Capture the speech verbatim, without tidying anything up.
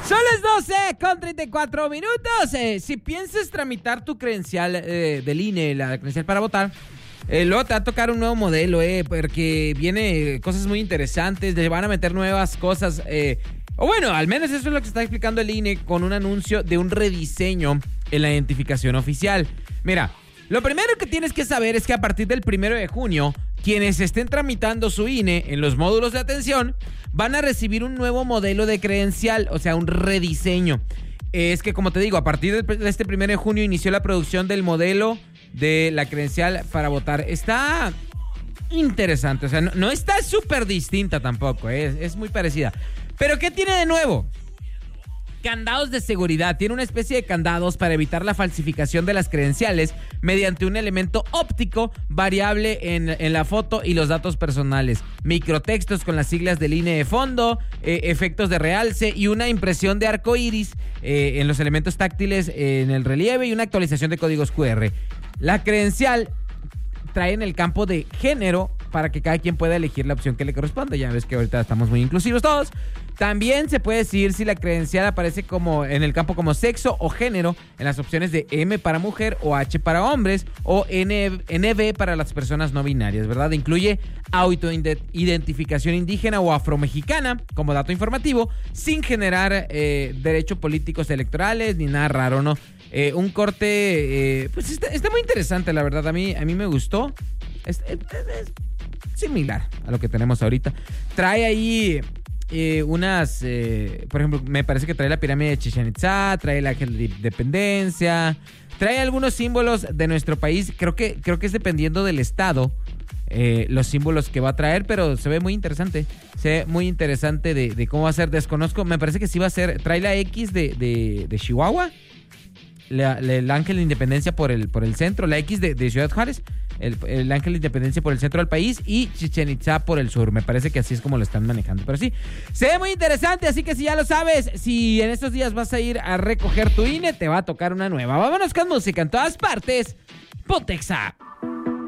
Son las doce con treinta y cuatro minutos. Eh, si piensas tramitar tu credencial eh, del I N E, la credencial para votar, eh, luego te va a tocar un nuevo modelo, eh, porque viene cosas muy interesantes, le van a meter nuevas cosas, eh, o bueno, al menos eso es lo que está explicando el I N E con un anuncio de un rediseño en la identificación oficial. Mira, lo primero que tienes que saber es que a partir del primero de junio, quienes estén tramitando su I N E en los módulos de atención van a recibir un nuevo modelo de credencial, o sea, un rediseño. Es que, como te digo, a partir de este primero de junio inició la producción del modelo de la credencial para votar. Está interesante, o sea, no, no está súper distinta tampoco, ¿eh? es, es muy parecida. Pero, ¿qué tiene de nuevo? Candados de seguridad. Tiene una especie de candados para evitar la falsificación de las credenciales mediante un elemento óptico variable en, en la foto y los datos personales. Microtextos con las siglas del I N E de fondo, eh, efectos de realce y una impresión de arco iris eh, en los elementos táctiles eh, en el relieve y una actualización de códigos cu erre. La credencial trae en el campo de género para que cada quien pueda elegir la opción que le corresponde. Ya ves que ahorita estamos muy inclusivos todos. También se puede decidir si la credencial aparece como en el campo como sexo o género en las opciones de M para mujer o H para hombres o N, N B para las personas no binarias, ¿verdad? Incluye autoidentificación indígena o afromexicana como dato informativo sin generar eh, derechos políticos electorales ni nada raro, ¿no? Eh, un corte, eh, pues está, está muy interesante, la verdad. A mí, a mí me gustó. Es, es, es similar a lo que tenemos ahorita. Trae ahí eh, unas, eh, por ejemplo, me parece que trae la pirámide de Chichén Itzá, trae el ángel de independencia, trae algunos símbolos de nuestro país. Creo que, creo que es dependiendo del estado eh, los símbolos que va a traer, pero se ve muy interesante. Se ve muy interesante de, de cómo va a ser. Desconozco, me parece que sí va a ser. Trae la X de, de, de Chihuahua. La, la, el ángel de independencia por el, por el centro, la X de, de Ciudad Juárez, el, el ángel de independencia por el centro del país y Chichén Itzá por el sur. Me parece que así es como lo están manejando. Pero sí, se ve muy interesante, así que si ya lo sabes, si en estos días vas a ir a recoger tu I N E, te va a tocar una nueva. Vámonos con música en todas partes. Pontexa.